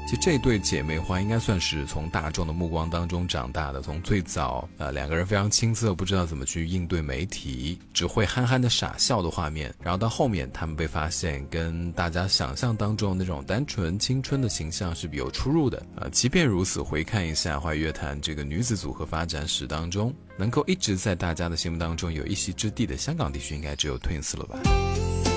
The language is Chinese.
其实这对姐妹花应该算是从大众的目光当中长大的，从最早两个人非常青涩，不知道怎么去应对媒体，只会憨憨的傻笑的画面，然后到后面他们被发现跟大家想象当中那种单纯青春的形象是有出入的。即便如此，回看一下华语乐坛这个女子组合发展史当中，能够一直在大家的心目当中有一席之地的香港地区，应该只有 Twins 了吧。